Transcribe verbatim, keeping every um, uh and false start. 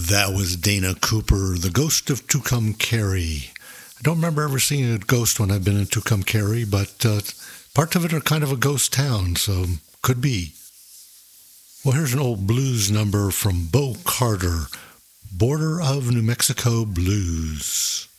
That was Dana Cooper, the ghost of Tucumcari. I don't remember ever seeing a ghost when I've been in Tucumcari, but uh, parts of it are kind of a ghost town, so could be. Well, here's an old blues number from Bo Carter, Border of New Mexico Blues.